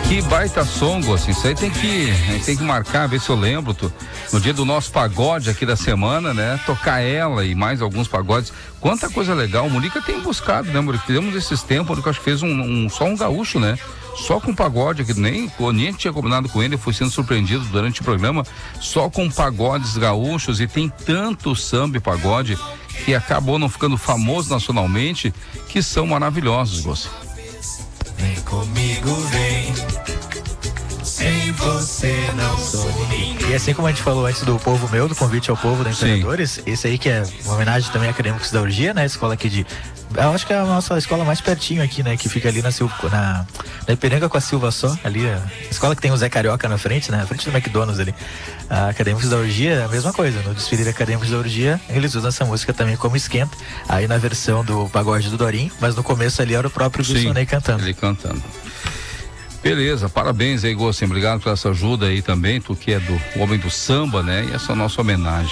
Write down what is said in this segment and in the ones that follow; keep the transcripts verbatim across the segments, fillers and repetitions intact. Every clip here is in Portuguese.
Que baita som, assim, isso aí tem que, a gente tem que marcar, ver se eu lembro, tu, no dia do nosso pagode aqui da semana, né, tocar ela e mais alguns pagodes, quanta coisa legal, o Murica tem buscado, né, Murica, fizemos esses tempos, o Murica acho que fez um, um, só um gaúcho, né, só com pagode, que nem, nem tinha combinado com ele, eu fui sendo surpreendido durante o programa, só com pagodes gaúchos, e tem tanto samba e pagode que acabou não ficando famoso nacionalmente, que são maravilhosos, Gossi. Vem comigo, vem. Sem você não sou ninguém. E assim como a gente falou antes do Povo Meu, do convite ao povo da Imperadores, Sim. esse aí que é uma homenagem também a Acadêmicos da Urgia, né? Escola aqui de... Eu acho que é a nossa escola mais pertinho aqui, né? Que fica ali na, Sil... na... na Ipiranga com a Silva só, ali. A escola que tem o Zé Carioca na frente, né? Na frente do McDonald's ali. A Acadêmicos da Urgia é a mesma coisa. No desfile de Acadêmicos da Urgia, eles usam essa música também como esquenta. Aí na versão do pagode do Dorim, mas no começo ali era o próprio Wilson cantando. Ele cantando. Beleza, parabéns aí, Gossi, obrigado por essa ajuda aí também, tu que é do homem do samba, né? E essa é a nossa homenagem.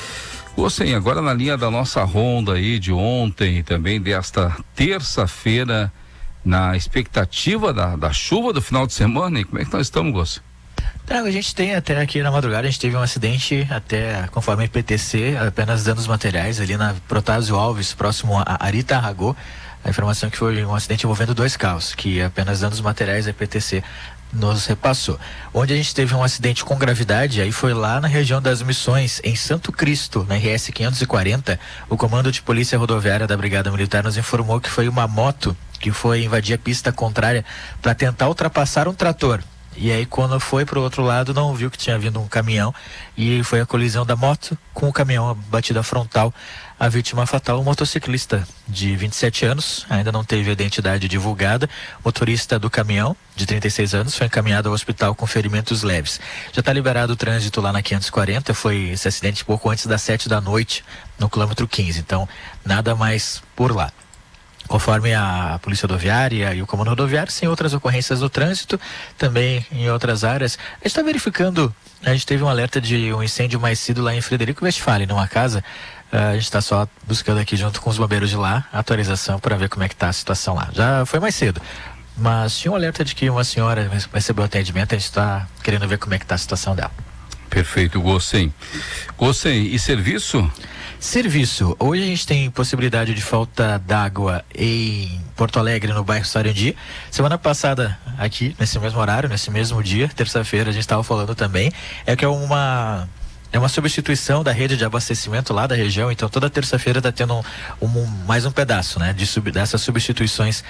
Gossi, agora na linha da nossa ronda aí de ontem e também desta terça-feira, na expectativa da, da chuva do final de semana, e como é que nós estamos, Gossi? Então, a gente tem até aqui na madrugada, a gente teve um acidente até, conforme a I P T C, apenas danos materiais ali na Protásio Alves, próximo a Arita Arragô. A informação é que foi um acidente envolvendo dois carros, que apenas danos materiais a I P T C nos repassou. Onde a gente teve um acidente com gravidade, aí foi lá na região das Missões, em Santo Cristo, na R S quinhentos e quarenta. O Comando de Polícia Rodoviária da Brigada Militar nos informou que foi uma moto que foi invadir a pista contrária para tentar ultrapassar um trator. E aí quando foi pro outro lado não viu que tinha vindo um caminhão e foi a colisão da moto com o caminhão, a batida frontal. A vítima fatal, um motociclista de vinte e sete anos, ainda não teve a identidade divulgada. Motorista do caminhão, de trinta e seis anos, foi encaminhado ao hospital com ferimentos leves. Já está liberado o trânsito lá na quinhentos e quarenta, foi esse acidente pouco antes das sete da noite, no quilômetro quinze, então nada mais por lá. Conforme a Polícia Rodoviária e o Comando Rodoviário, sem outras ocorrências no trânsito, também em outras áreas. A gente está verificando, a gente teve um alerta de um incêndio mais cedo lá em Frederico Westphalen, numa casa. Uh, a gente está só buscando aqui junto com os bombeiros de lá a atualização para ver como é que está a situação lá. Já foi mais cedo, mas tinha um alerta de que uma senhora recebeu atendimento, a gente está querendo ver como é que está a situação dela. Perfeito, Gossi. Gossi, e serviço? Serviço. Hoje a gente tem possibilidade de falta d'água em Porto Alegre, no bairro Sarandi. Semana passada, aqui, nesse mesmo horário, nesse mesmo dia, terça-feira, a gente estava falando também, é que é uma... É uma substituição da rede de abastecimento lá da região, então toda terça-feira está tendo um, um, mais um pedaço, né, de sub, dessas substituições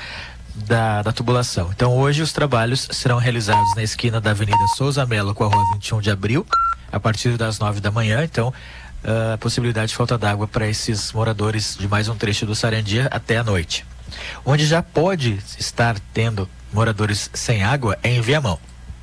da, da tubulação. Então hoje os trabalhos serão realizados na esquina da Avenida Souza Melo com a Rua vinte e um de abril, a partir das nove da manhã, então a uh, possibilidade de falta d'água para esses moradores de mais um trecho do Sarandi até a noite. Onde já pode estar tendo moradores sem água é em Viamão.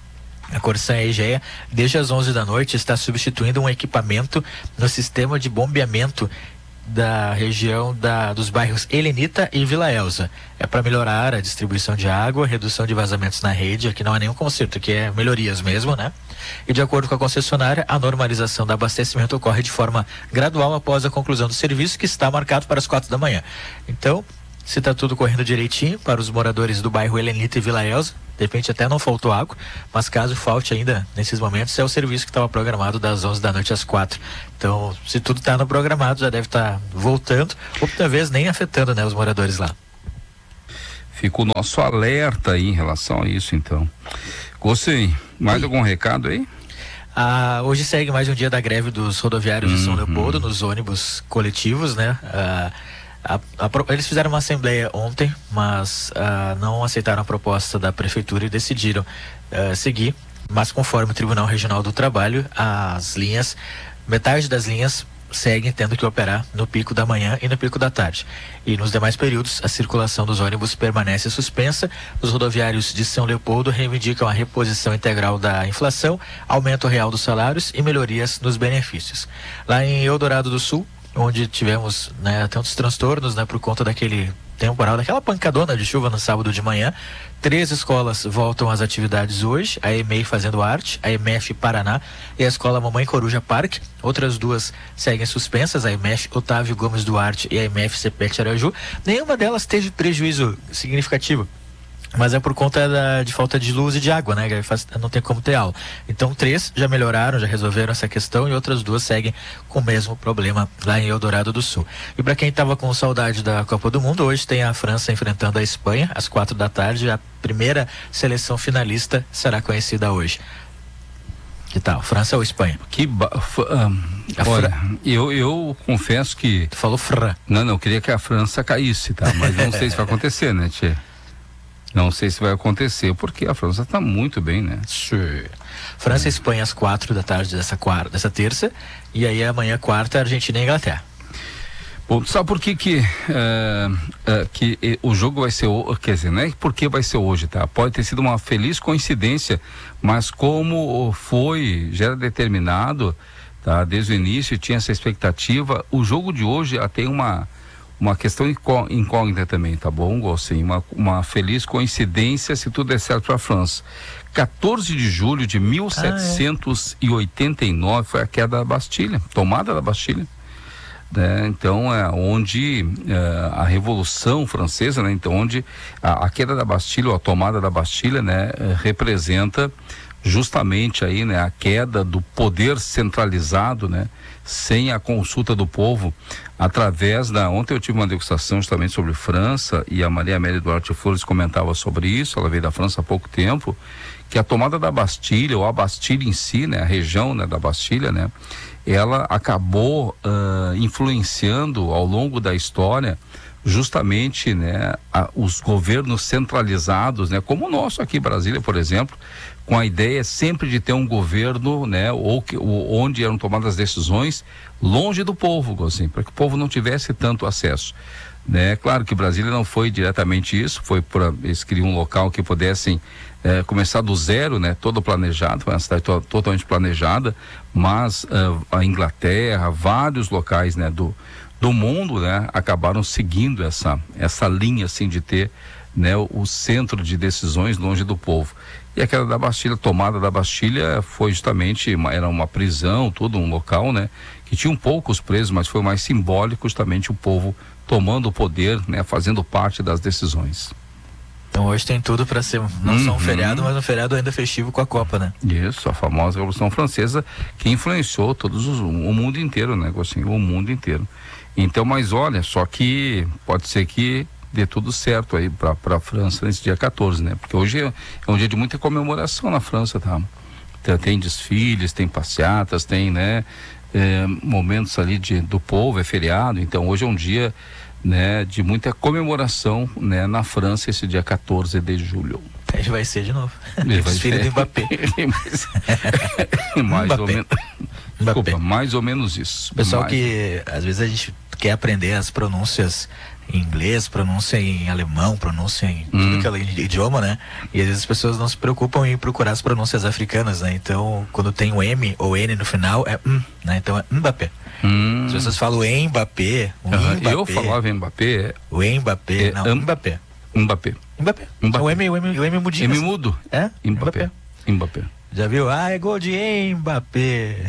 A Corsan Egea, desde as onze da noite, está substituindo um equipamento no sistema de bombeamento da região da, dos bairros Helenita e Vila Elza. É para melhorar a distribuição de água, redução de vazamentos na rede. Aqui não há nenhum conserto, aqui é melhorias mesmo, né? E de acordo com a concessionária, a normalização do abastecimento ocorre de forma gradual após a conclusão do serviço, que está marcado para as quatro da manhã. Então, se está tudo correndo direitinho para os moradores do bairro Helenita e Vila Elza, de repente até não faltou água, mas caso falte ainda nesses momentos, é o serviço que estava programado das onze da noite às quatro. Então, se tudo está no programado, já deve estar tá voltando, ou talvez nem afetando, né, os moradores lá. Fica o nosso alerta aí em relação a isso, então. Gossi, mais e... algum recado aí? Ah, hoje segue mais um dia da greve dos rodoviários uhum. de São Leopoldo, nos ônibus coletivos, né? Ah, A, a, eles fizeram uma assembleia ontem, mas uh, não aceitaram a proposta da prefeitura e decidiram uh, seguir, mas conforme o Tribunal Regional do Trabalho, as linhas, metade das linhas seguem tendo que operar no pico da manhã e no pico da tarde. E nos demais períodos, a circulação dos ônibus permanece suspensa. Os rodoviários de São Leopoldo reivindicam a reposição integral da inflação, aumento real dos salários e melhorias nos benefícios. Lá em Eldorado do Sul, onde tivemos, né, tantos transtornos, né, por conta daquele temporal, daquela pancadona de chuva no sábado de manhã. Três escolas voltam às atividades hoje, a EMEI Fazendo Arte, a E M F Paraná e a Escola Mamãe Coruja Parque. Outras duas seguem suspensas, a E M F Otávio Gomes Duarte e a E M F Cepete Araju. Nenhuma delas teve prejuízo significativo. Mas é por conta da, de falta de luz e de água, né? Faz, não tem como ter aula. Então, três já melhoraram, já resolveram essa questão e outras duas seguem com o mesmo problema lá em Eldorado do Sul. E para quem estava com saudade da Copa do Mundo, hoje tem a França enfrentando a Espanha às quatro da tarde. A primeira seleção finalista será conhecida hoje. Que tal? França ou Espanha? Que ba... um, olha, eu, eu confesso que... Tu falou Fran. Não, não, eu queria que a França caísse, tá? Mas não sei se vai acontecer, né, Tchê? Não sei se vai acontecer, porque a França está muito bem, né? Sim. França e Espanha às quatro da tarde dessa, quarta, dessa terça. E aí amanhã, quarta, Argentina e Inglaterra. Bom, sabe por que que, uh, uh, que uh, o jogo vai ser, quer dizer, não é porque vai ser hoje, tá? Pode ter sido uma feliz coincidência, mas como foi, já era determinado, tá? Desde o início tinha essa expectativa, o jogo de hoje uh, tem uma, uma questão incógnita também, tá bom? Assim, uma, uma feliz coincidência se tudo der certo para a França. quatorze de julho de mil setecentos e oitenta e nove ah, é. foi a queda da Bastilha, tomada da Bastilha. Né? Então é onde é, a Revolução Francesa, né? Então onde a, a queda da Bastilha, ou a tomada da Bastilha, né? É, representa justamente aí, né? A queda do poder centralizado, né? Sem a consulta do povo, através da... Ontem eu tive uma degustação justamente sobre França e a Maria Amélia Duarte Flores comentava sobre isso, ela veio da França há pouco tempo, que a tomada da Bastilha, ou a Bastilha em si, né? A região, né? Da Bastilha, né? Ela acabou uh, influenciando ao longo da história justamente, né, a, os governos centralizados, né, como o nosso aqui em Brasília, por exemplo, com a ideia sempre de ter um governo, né, ou que, ou, onde eram tomadas decisões longe do povo, assim, para que o povo não tivesse tanto acesso. Né? Claro que Brasília não foi diretamente isso, foi para eles queriam um local que pudessem é, começar do zero, né? Todo planejado, foi uma cidade to totalmente planejada, mas uh, a Inglaterra, vários locais, né, do, do mundo, né, acabaram seguindo essa, essa linha assim de ter, né, o, o centro de decisões longe do povo. E aquela da Bastilha, tomada da Bastilha, foi justamente uma, era uma prisão, todo um local, né, que tinham poucos presos, mas foi mais simbólico justamente o povo tomando o poder, né, fazendo parte das decisões. Então hoje tem tudo para ser não uhum. só um feriado, mas um feriado ainda festivo com a Copa, né? Isso, a famosa Revolução Francesa, que influenciou todos os, o mundo inteiro, né, assim, o mundo inteiro. Então, mas olha, só que pode ser que dê tudo certo aí para para a França nesse dia quatorze, né? Porque hoje é, é um dia de muita comemoração na França, tá? Tem, tem desfiles, tem passeatas, tem, né, é, momentos ali de, do povo, é feriado, então hoje é um dia, né, de muita comemoração, né, na França, esse dia quatorze de julho. Aí vai ser de novo. Vai Desfile do Mbappé. mais Mbappé. ou menos. Desculpa, mais ou menos isso. Pessoal mais... que às vezes a gente quer aprender as pronúncias em inglês, pronúncia em alemão, pronúncia em hum. tudo aquele idioma, né? E às vezes as pessoas não se preocupam em procurar as pronúncias africanas, né? Então, quando tem o M ou N no final, é M, né? Então é Mbappé. Hum. As pessoas falam Mbappé, o uhum. Mbappé. Eu falava Mbappé. O Mbappé, é, não, um, Mbappé. Mbappé. Mbappé. Mbappé. O M, o M, o M mudinho. M mudo. É? Mbappé. Mbappé. Já viu? Ah, é gol de Mbappé.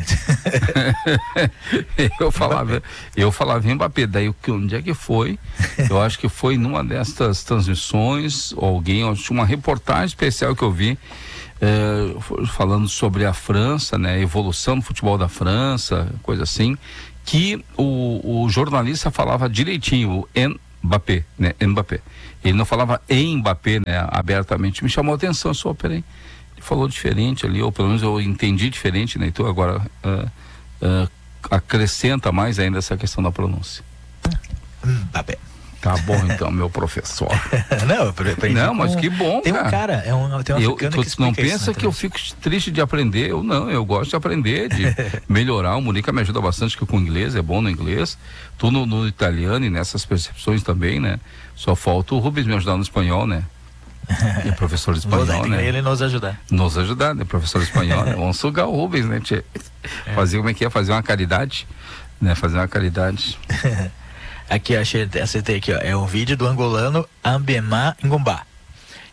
eu falava, Mbappé. eu falava Mbappé, daí onde é que foi? Eu acho que foi numa dessas transmissões, alguém, uma reportagem especial que eu vi, é, falando sobre a França, né, a evolução do futebol da França, coisa assim, que o, o jornalista falava direitinho, o Mbappé, né, Mbappé. Ele não falava Mbappé, né, abertamente. Me chamou a atenção, só, peraí. Ele falou diferente ali, ou pelo menos eu entendi diferente, né? Então agora uh, uh, acrescenta mais ainda essa questão da pronúncia. Mbappé. Tá bom então, meu professor. Não, aprendi não, mas com... que bom, tem cara. um cara, é um, tem um eu, africano tu, que explica não pensa isso, né, que eu fico triste de aprender, eu não, eu gosto de aprender, de melhorar. O Munica me ajuda bastante que com inglês, é bom no inglês, tu no, no italiano e nessas percepções também, né? Só falta o Rubens me ajudar no espanhol, né? E professor de espanhol, nos, né? Ele nos ajudar. Nos ajudar, né? Professor de espanhol, né? Vamos sugar o Rubens, né? Tchê? É. Fazer como é que é? Fazer uma caridade, né? Fazer uma caridade. Aqui, achei, acertei aqui, ó. É um vídeo do angolano Ambema Ngomba.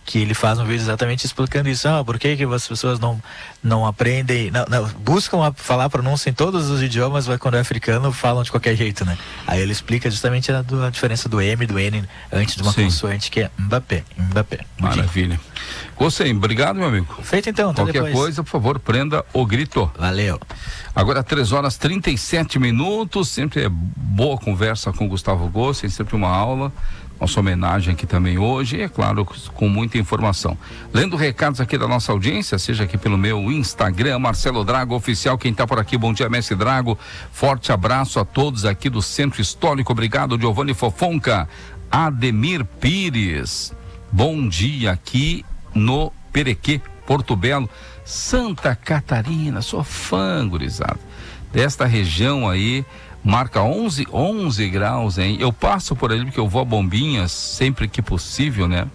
que ele faz um vídeo exatamente explicando isso. Ah, por que que as pessoas não, não aprendem, não, não, buscam a falar a pronúncia em todos os idiomas, mas quando é africano falam de qualquer jeito, né? Aí ele explica justamente a, do, a diferença do M e do N antes de uma Sim. consoante, que é Mbappé. Mbappé. Maravilha. Gostei, obrigado, meu amigo. Feito então, até Qualquer depois. coisa, por favor, prenda o grito. Valeu. Agora, três horas e trinta e sete minutos, sempre é boa conversa com o Gustavo Gossen, sempre uma aula. Nossa homenagem aqui também hoje, e é claro, com muita informação. Lendo recados aqui da nossa audiência, seja aqui pelo meu Instagram, Marcelo Drago Oficial, quem tá por aqui, bom dia, Mestre Drago, forte abraço a todos aqui do Centro Histórico, obrigado, Giovanni Fofonca, Ademir Pires, bom dia aqui no Perequê, Porto Belo, Santa Catarina, sou fã, gurizada, desta região aí. Marca onze, onze graus, hein? Eu passo por ali porque eu vou a Bombinhas sempre que possível, né?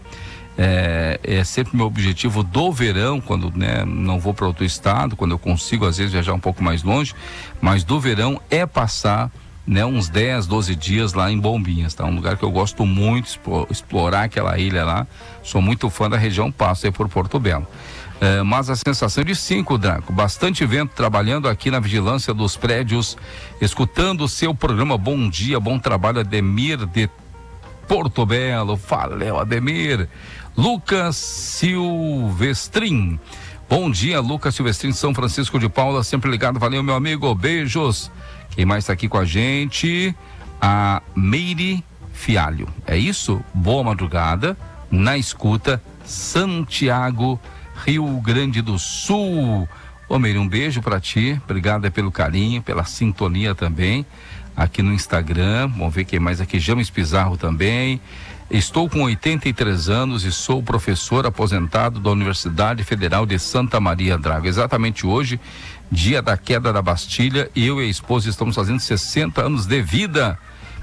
É, é sempre meu objetivo do verão, quando, né, não vou para outro estado, quando eu consigo às vezes viajar um pouco mais longe, mas do verão é passar, né, uns dez, doze dias lá em Bombinhas, tá? Um lugar que eu gosto muito, explorar aquela ilha lá. Sou muito fã da região, passo aí por Porto Belo. É, mas a sensação de cinco, Draco, bastante vento, trabalhando aqui na vigilância dos prédios, escutando o seu programa. Bom dia, bom trabalho, Ademir de Porto Belo. Valeu, Ademir. Lucas Silvestrin, bom dia, Lucas Silvestrin, São Francisco de Paula, sempre ligado, valeu, meu amigo, beijos. Quem mais está aqui com a gente? A Meire Fialho, é isso? Boa madrugada, na escuta, Santiago, Rio Grande do Sul. Ô Meire, um beijo pra ti, obrigado pelo carinho, pela sintonia também, aqui no Instagram. Vamos ver quem mais aqui, James Pizarro também. Estou com oitenta e três anos e sou professor aposentado da Universidade Federal de Santa Maria, Drago. Exatamente hoje, dia da queda da Bastilha, eu e a esposa estamos fazendo sessenta anos de vida,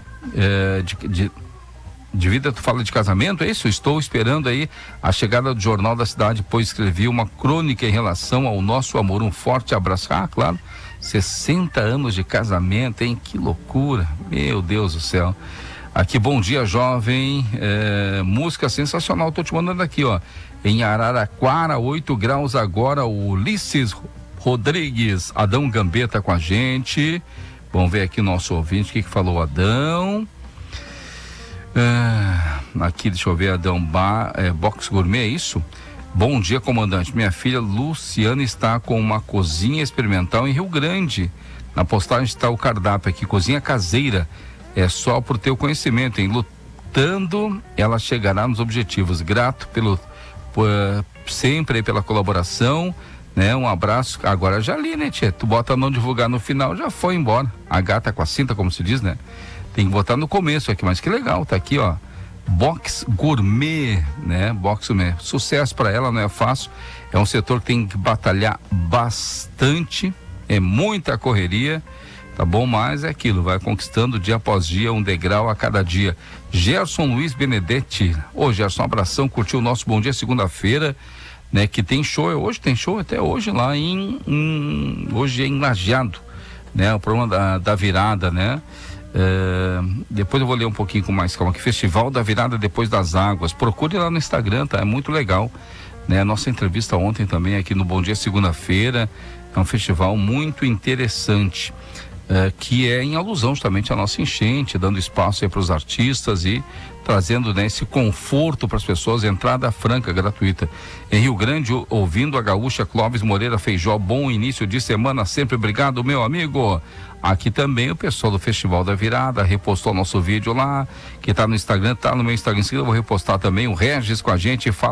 é, de, de De vida, tu fala de casamento, é isso? Estou esperando aí a chegada do Jornal da Cidade, pois escrevi uma crônica em relação ao nosso amor. Um forte abraço. Ah, claro, sessenta anos de casamento, hein? Que loucura, meu Deus do céu. Aqui, bom dia, jovem, é, música sensacional, tô te mandando aqui, ó. Em Araraquara, oito graus agora, o Ulisses Rodrigues, Adão Gambetta com a gente. Vamos ver aqui o nosso ouvinte, o que que falou Adão. Ah, aqui, deixa eu ver, Adão ba, é, Box Gourmet, é isso? Bom dia, comandante. Minha filha Luciana está com uma cozinha experimental em Rio Grande. Na postagem está o cardápio aqui, cozinha caseira. É só por ter o conhecimento, hein? Lutando, ela chegará nos objetivos. Grato pelo por, sempre pela colaboração, né? Um abraço. Agora já li, né, tia? Tu bota não divulgar no final, já foi embora. A gata com a cinta, como se diz, né? Tem que botar no começo aqui, mas que legal, tá aqui, ó. Box Gourmet, né? Box Gourmet. Sucesso para ela, não é fácil. É um setor que tem que batalhar bastante, é muita correria, tá bom? Mas é aquilo, vai conquistando dia após dia, um degrau a cada dia. Gerson Luiz Benedetti. Ô, Gerson, um abração, curtiu o nosso Bom Dia segunda-feira, né? Que tem show, hoje tem show até hoje lá em, em hoje é em Lajeado, né? O programa da, da virada, né? Uh, depois eu vou ler um pouquinho com mais calma aqui. Festival da Virada Depois das Águas, procure lá no Instagram, tá? É muito legal, né? Nossa entrevista ontem também aqui no Bom Dia segunda-feira, é um festival muito interessante, uh, que é em alusão justamente à nossa enchente, dando espaço aí para os artistas e trazendo, né, esse conforto para as pessoas, entrada franca, gratuita. Em Rio Grande, ouvindo a gaúcha Clóvis Moreira Feijó, bom início de semana, sempre obrigado, meu amigo. Aqui também o pessoal do Festival da Virada repostou nosso vídeo lá, que tá no Instagram, tá no meu Instagram, eu vou repostar também, o Regis com a gente, fala